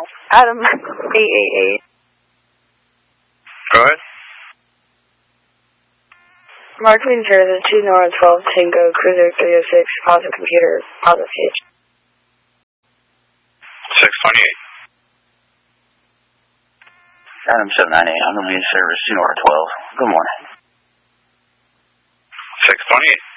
Adam 888. Go ahead. Mark me the 2 North 12 Tango Cruiser 306, positive computer, positive page. 628. Adam 798, I'm the lead service 2 North 12. Good morning. 628.